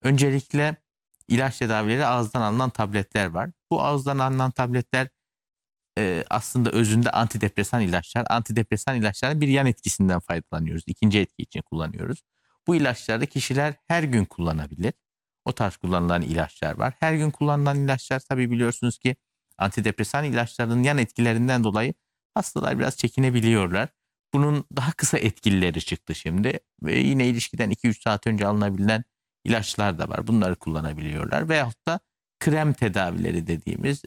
Öncelikle ilaç tedavileri ağızdan alınan tabletler var. Bu ağızdan alınan tabletler aslında özünde antidepresan ilaçlar. Antidepresan ilaçların bir yan etkisinden faydalanıyoruz. İkinci etki için kullanıyoruz. Bu ilaçları kişiler her gün kullanabilir. O tarz kullanılan ilaçlar var. Her gün kullanılan ilaçlar tabii biliyorsunuz ki antidepresan ilaçlarının yan etkilerinden dolayı hastalar biraz çekinebiliyorlar. Bunun daha kısa etkilileri çıktı şimdi. Ve yine ilişkiden 2-3 saat önce alınabilen ilaçlar da var. Bunları kullanabiliyorlar. Veyahut da krem tedavileri dediğimiz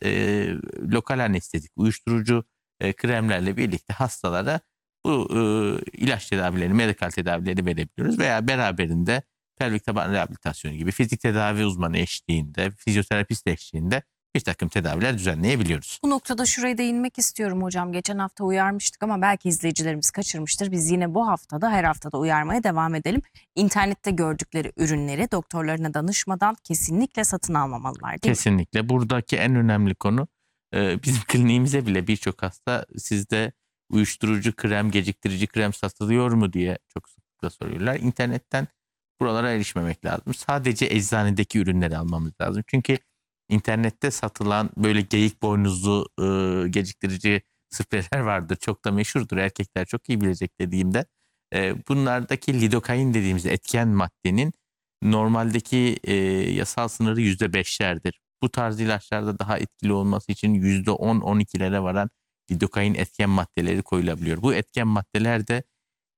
lokal anestezik, uyuşturucu kremlerle birlikte hastalara bu ilaç tedavileri, medikal tedavileri verebiliyoruz. Veya beraberinde pelvik taban rehabilitasyonu gibi fizik tedavi uzmanı eşliğinde, fizyoterapist eşliğinde bir takım tedaviler düzenleyebiliyoruz. Bu noktada şuraya değinmek istiyorum hocam. Geçen hafta uyarmıştık ama belki izleyicilerimiz kaçırmıştır. Biz yine bu haftada her haftada uyarmaya devam edelim. İnternette gördükleri ürünleri doktorlarına danışmadan kesinlikle satın almamalılar değil mi? Kesinlikle. Buradaki en önemli konu bizim kliniğimize bile birçok hasta sizde uyuşturucu krem, geciktirici krem satılıyor mu diye çok sıklıkla soruyorlar. İnternetten buralara erişmemek lazım. Sadece eczanedeki ürünleri almamız lazım. Çünkü internette satılan böyle geyik boynuzlu geciktirici spreyler vardır. Çok da meşhurdur. Erkekler çok iyi bilecek dediğimde. Bunlardaki lidokain dediğimiz etken maddenin normaldeki yasal sınırı %5'lerdir. Bu tarz ilaçlarda daha etkili olması için %10-12'lere varan lidokain etken maddeleri koyulabiliyor. Bu etken maddeler de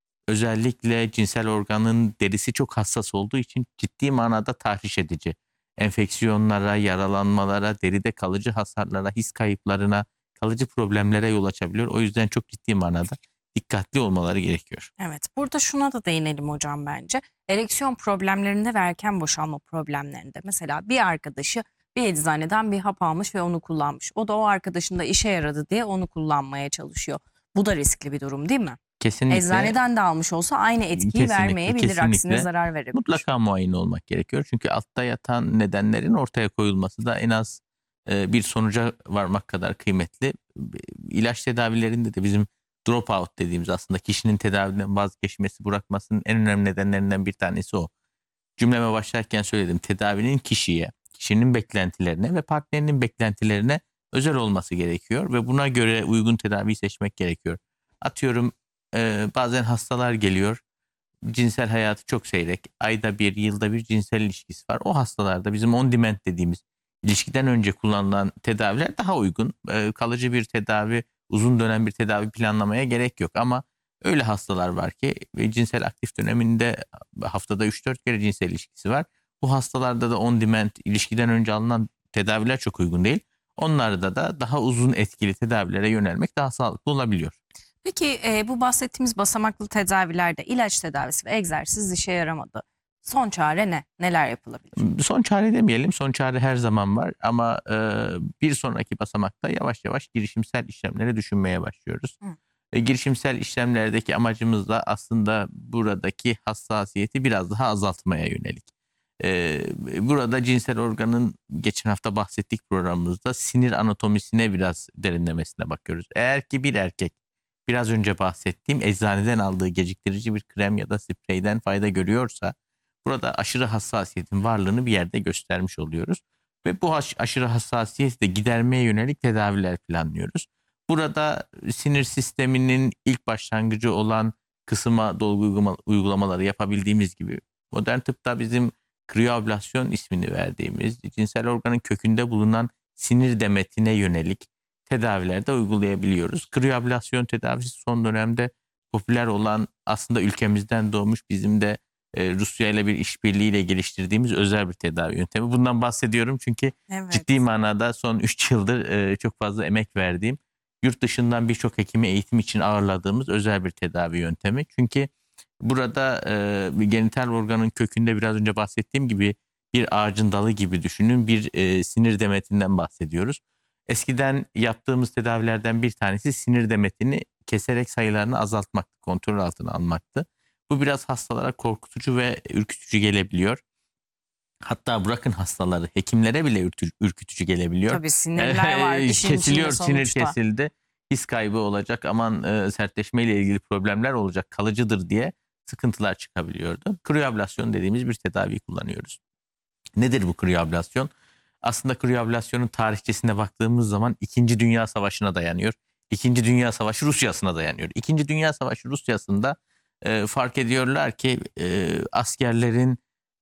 özellikle cinsel organın derisi çok hassas olduğu için ciddi manada tahriş edici. Enfeksiyonlara, yaralanmalara, deride kalıcı hasarlara, his kayıplarına, kalıcı problemlere yol açabiliyor. O yüzden çok ciddi manada dikkatli olmaları gerekiyor. Evet, burada şuna da değinelim hocam bence. Ereksiyon problemlerinde ve erken boşalma problemlerinde mesela bir arkadaşı bir eczaneden bir hap almış ve onu kullanmış. O da o arkadaşın da işe yaradı diye onu kullanmaya çalışıyor. Bu da riskli bir durum değil mi? Kesinlikle. Eczaneden de almış olsa aynı etkiyi vermeyebilir, aksine zarar verebilir. Mutlaka muayene olmak gerekiyor. Çünkü altta yatan nedenlerin ortaya koyulması da en az bir sonuca varmak kadar kıymetli. İlaç tedavilerinde de bizim dropout dediğimiz aslında kişinin tedaviden vazgeçmesi, bırakmasının en önemli nedenlerinden bir tanesi o. Cümleme başlarken söyledim. Tedavinin kişiye, kişinin beklentilerine ve partnerinin beklentilerine özel olması gerekiyor ve buna göre uygun tedaviyi seçmek gerekiyor. Atıyorum bazen hastalar geliyor. Cinsel hayatı çok seyrek. Ayda bir, yılda bir cinsel ilişkisi var. O hastalarda bizim on demand dediğimiz ilişkiden önce kullanılan tedaviler daha uygun. Kalıcı bir tedavi, uzun dönem bir tedavi planlamaya gerek yok. Ama öyle hastalar var ki cinsel aktif döneminde haftada 3-4 kere cinsel ilişkisi var. Bu hastalarda da on demand ilişkiden önce alınan tedaviler çok uygun değil. Onlarda da daha uzun etkili tedavilere yönelmek daha sağlıklı olabiliyor. Peki bu bahsettiğimiz basamaklı tedavilerde ilaç tedavisi ve egzersiz işe yaramadı. Son çare ne? Neler yapılabilir? Son çare demeyelim. Son çare her zaman var ama bir sonraki basamakta yavaş yavaş girişimsel işlemleri düşünmeye başlıyoruz. Hı. Girişimsel işlemlerdeki amacımız da aslında buradaki hassasiyeti biraz daha azaltmaya yönelik. Burada cinsel organın geçen hafta bahsettik programımızda sinir anatomisine biraz derinlemesine bakıyoruz. Eğer ki bir erkek biraz önce bahsettiğim eczaneden aldığı geciktirici bir krem ya da spreyden fayda görüyorsa burada aşırı hassasiyetin varlığını bir yerde göstermiş oluyoruz. Ve bu aşırı hassasiyeti de gidermeye yönelik tedaviler planlıyoruz. Burada sinir sisteminin ilk başlangıcı olan kısıma dolgu uygulamaları yapabildiğimiz gibi modern tıpta bizim kriyoablasyon ismini verdiğimiz cinsel organın kökünde bulunan sinir demetine yönelik tedaviler de uygulayabiliyoruz. Kriyoablasyon tedavisi son dönemde popüler olan aslında ülkemizden doğmuş bizim de Rusya ile bir işbirliğiyle geliştirdiğimiz özel bir tedavi yöntemi. Bundan bahsediyorum çünkü Evet. ciddi manada son 3 yıldır çok fazla emek verdiğim, yurt dışından birçok hekimi eğitim için ağırladığımız özel bir tedavi yöntemi. Çünkü burada bir genital organın kökünde biraz önce bahsettiğim gibi bir ağacın dalı gibi düşünün, bir sinir demetinden bahsediyoruz. Eskiden yaptığımız tedavilerden bir tanesi sinir demetini keserek sayılarını azaltmaktı, kontrol altına almaktı. Bu biraz hastalara korkutucu ve ürkütücü gelebiliyor. Hatta bırakın hastaları, hekimlere bile ürkütücü gelebiliyor. Tabii sinirler var işin Kesiliyor, içinde sinir sonuçta. kesildi. His kaybı olacak, aman sertleşmeyle ilgili problemler olacak, kalıcıdır diye sıkıntılar çıkabiliyordu. Kriyoablasyon dediğimiz bir tedavi kullanıyoruz. Nedir bu kriyoablasyon? Aslında kriyoablasyonun tarihçesine baktığımız zaman 2. Dünya Savaşı'na dayanıyor. 2. Dünya Savaşı Rusya'sına dayanıyor. 2. Dünya Savaşı Rusya'sında fark ediyorlar ki askerlerin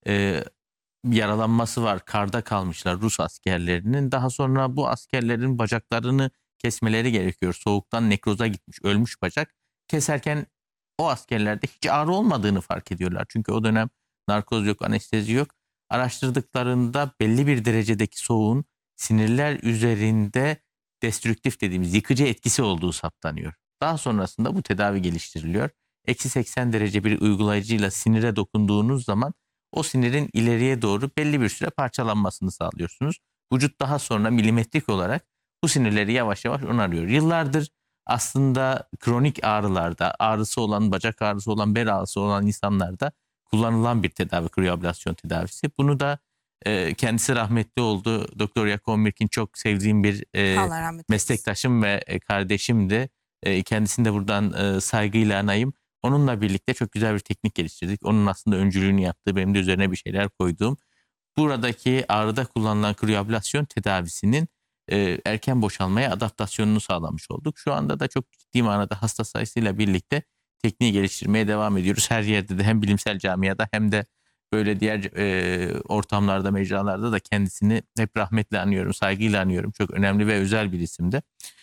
yaralanması var. Karda kalmışlar Rus askerlerinin. Daha sonra bu askerlerin bacaklarını kesmeleri gerekiyor. Soğuktan nekroza gitmiş, ölmüş bacak. Keserken o askerlerde hiç ağrı olmadığını fark ediyorlar. Çünkü o dönem narkoz yok, anestezi yok. Araştırdıklarında belli bir derecedeki soğuğun sinirler üzerinde destrüktif dediğimiz yıkıcı etkisi olduğu saptanıyor. Daha sonrasında bu tedavi geliştiriliyor. Eksi 80 derece bir uygulayıcıyla sinire dokunduğunuz zaman o sinirin ileriye doğru belli bir süre parçalanmasını sağlıyorsunuz. Vücut daha sonra milimetrik olarak bu sinirleri yavaş yavaş onarıyor. Yıllardır aslında kronik ağrılarda, ağrısı olan, bacak ağrısı olan, bel ağrısı olan insanlarda kullanılan bir tedavi, kriyoablasyon tedavisi. Bunu da kendisi rahmetli oldu. Doktor Yakov Mirkin çok sevdiğim bir Allah rahmet eylesin. meslektaşım ve kardeşimdi. Kendisini de buradan saygıyla anayım. Onunla birlikte çok güzel bir teknik geliştirdik. Onun aslında öncülüğünü yaptığı, benim de üzerine bir şeyler koyduğum. Buradaki ağrıda kullanılan kriyoablasyon tedavisinin erken boşalmaya adaptasyonunu sağlamış olduk. Şu anda da çok ciddi manada hasta sayısıyla birlikte tekniği geliştirmeye devam ediyoruz. Her yerde de hem bilimsel camiada hem de böyle diğer ortamlarda, mecralarda da kendisini hep rahmetle anıyorum, saygıyla anıyorum. Çok önemli ve özel bir isimdi.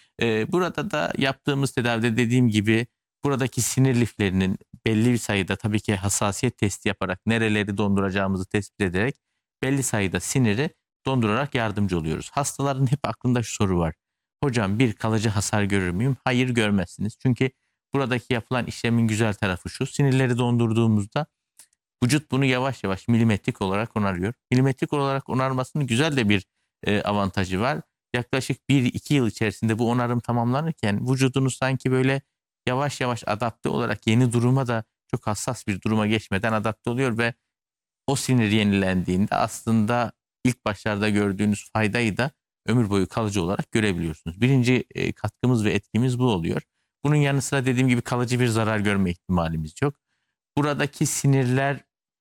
Burada da yaptığımız tedavide dediğim gibi buradaki sinir liflerinin belli bir sayıda tabii ki hassasiyet testi yaparak nereleri donduracağımızı tespit ederek belli sayıda siniri dondurarak yardımcı oluyoruz. Hastaların hep aklında şu soru var. Hocam bir kalıcı hasar görür müyüm? Hayır, görmezsiniz. Çünkü buradaki yapılan işlemin güzel tarafı şu. Sinirleri dondurduğumuzda vücut bunu yavaş yavaş milimetrik olarak onarıyor. Milimetrik olarak onarmasının güzel de bir avantajı var. Yaklaşık 1-2 yıl içerisinde bu onarım tamamlanırken vücudunuz sanki böyle yavaş yavaş adapte olarak yeni duruma da çok hassas bir duruma geçmeden adapte oluyor ve o sinir yenilendiğinde aslında ilk başlarda gördüğünüz faydayı da ömür boyu kalıcı olarak görebiliyorsunuz. Birinci katkımız ve etkimiz bu oluyor. Bunun yanı sıra dediğim gibi kalıcı bir zarar görme ihtimalimiz yok. Buradaki sinirler,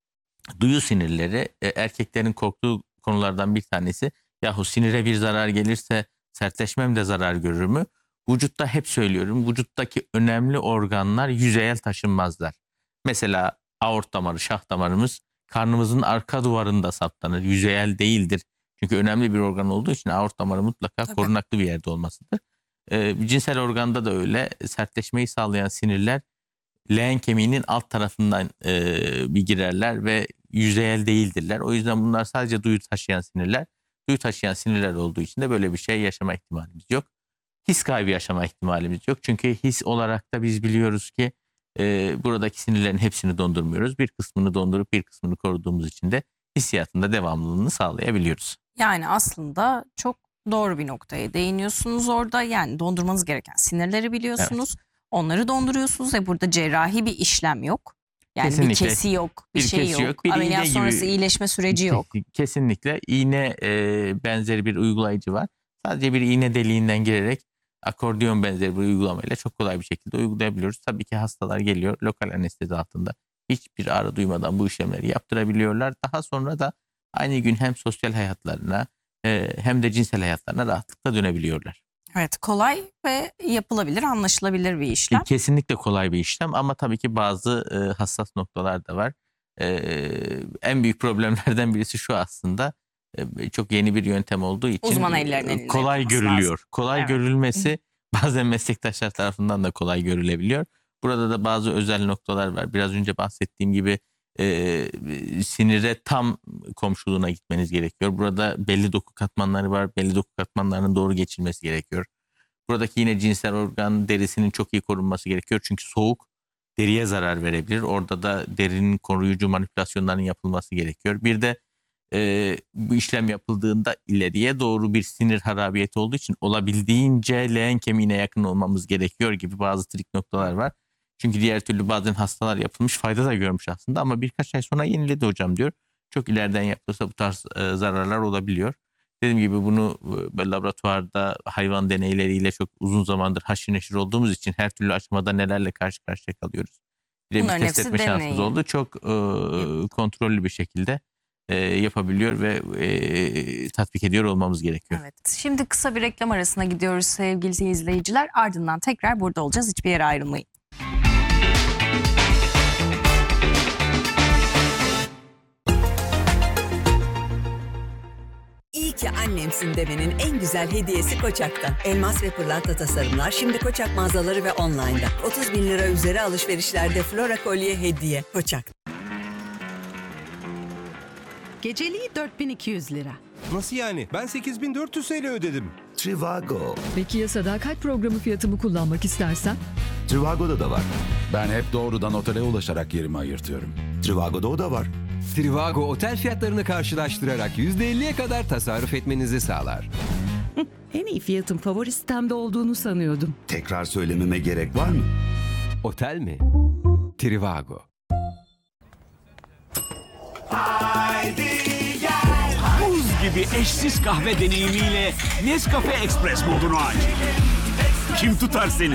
duyu sinirleri erkeklerin korktuğu konulardan bir tanesi. Yahu sinire bir zarar gelirse sertleşmem de zarar görür mü? Vücutta hep söylüyorum, vücuttaki önemli organlar yüzeyel taşınmazlar. Mesela aort damarı, şah damarımız karnımızın arka duvarında saptanır. Yüzeyel değildir. Çünkü önemli bir organ olduğu için aort damarı mutlaka Tabii. korunaklı bir yerde olmasıdır. Cinsel organda da öyle. Sertleşmeyi sağlayan sinirler leğen kemiğinin alt tarafından bir girerler ve yüzeyel değildirler. O yüzden bunlar sadece duyu taşıyan sinirler. Duyu taşıyan sinirler olduğu için de böyle bir şey yaşama ihtimalimiz yok. His kaybı yaşama ihtimalimiz yok. Çünkü his olarak da biz biliyoruz ki buradaki sinirlerin hepsini dondurmuyoruz. Bir kısmını dondurup bir kısmını koruduğumuz için de hissiyatında devamlılığını sağlayabiliyoruz. Yani aslında çok doğru bir noktaya değiniyorsunuz orada. Yani dondurmanız gereken sinirleri biliyorsunuz. Onları donduruyorsunuz ve burada cerrahi bir işlem yok. Yani bir Kesinlikle. kesi yok, bir Bir şey kesi yok. yok, bir Ameliyat iğne sonrası gibi- iyileşme süreci yok. Kesinlikle iğne benzeri bir uygulayıcı var. Sadece bir iğne deliğinden girerek akordeon benzeri bir uygulamayla çok kolay bir şekilde uygulayabiliyoruz. Tabii ki hastalar geliyor lokal anestezi altında hiçbir ağrı duymadan bu işlemleri yaptırabiliyorlar. Daha sonra da aynı gün hem sosyal hayatlarına hem de cinsel hayatlarına rahatlıkla dönebiliyorlar. Evet, kolay ve yapılabilir, anlaşılabilir bir işlem. Kesinlikle kolay bir işlem ama tabii ki bazı hassas noktalar da var. En büyük problemlerden birisi şu aslında. Çok yeni bir yöntem olduğu için Uzman ellerin elinde kolay yapılması görülüyor. lazım. Kolay Evet. görülmesi bazen meslektaşlar tarafından da kolay görülebiliyor. Burada da bazı özel noktalar var. Biraz önce bahsettiğim gibi sinire tam komşuluğuna gitmeniz gerekiyor. Burada belli doku katmanları var. Belli doku katmanlarının doğru geçilmesi gerekiyor. Buradaki yine cinsel organ derisinin çok iyi korunması gerekiyor. Çünkü soğuk deriye zarar verebilir. Orada da derinin koruyucu manipülasyonlarının yapılması gerekiyor. Bir de bu işlem yapıldığında ileriye doğru bir sinir harabiyeti olduğu için olabildiğince leğen kemiğine yakın olmamız gerekiyor gibi bazı trik noktalar var. Çünkü diğer türlü bazen hastalar yapılmış, fayda da görmüş aslında ama birkaç ay sonra yeniledi hocam diyor. Çok ileriden yapılırsa bu tarz zararlar olabiliyor. Dediğim gibi bunu laboratuvarda hayvan deneyleriyle çok uzun zamandır haşır neşir olduğumuz için her türlü aşamada nelerle karşı karşıya kalıyoruz. Bir de bir Bunların test hepsi etme şansımız deney. oldu. Çok kontrollü bir şekilde yapabiliyor ve tatbik ediyor olmamız gerekiyor. Evet. Şimdi kısa bir reklam arasına gidiyoruz sevgili izleyiciler. Ardından tekrar burada olacağız. Hiçbir yere ayrılmayın. İyi ki annemsin demenin en güzel hediyesi Koçak'tan. Elmas ve pırlanta tasarımlar şimdi Koçak mağazaları ve online'da. 30 bin lira üzeri alışverişlerde Flora kolye hediye. Koçak. Geceliği 4200 lira. Nasıl yani? Ben 8400 TL ödedim. Trivago. Peki ya sadakat programı fiyatımı kullanmak istersen? Trivago'da da var. Ben hep doğrudan otele ulaşarak yerimi ayırtıyorum. Trivago'da o da var. Trivago otel fiyatlarını karşılaştırarak %50'ye kadar tasarruf etmenizi sağlar. En iyi fiyatın favori sitemde olduğunu sanıyordum. Tekrar söylememe gerek var mı? Otel mi? Trivago. Buz gibi eşsiz kahve deneyimiyle Nescafe Express modunu aç. Kim tutar seni?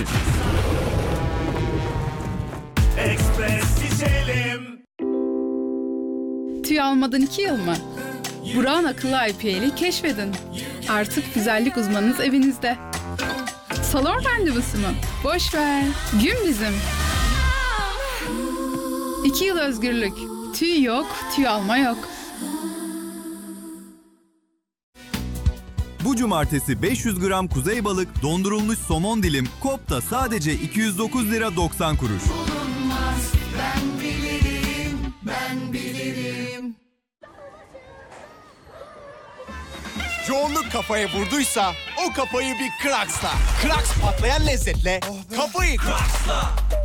Express içelim. Tüy almadan 2 yıl mı? Burak'ın akıllı IPL'i keşfedin. Artık güzellik uzmanınız evinizde. Salon randevusu mu? Boş ver. Gün bizim. 2 yıl özgürlük. Tüy yok, tüy alma yok. Bu cumartesi 500 gram kuzey balık, dondurulmuş somon dilim, Kop'ta sadece 209 lira 90 kuruş. Yoğunluk kafaya vurduysa o kafayı bir Kraks'la. Kraks patlayan lezzetle kafayı Kraks'la.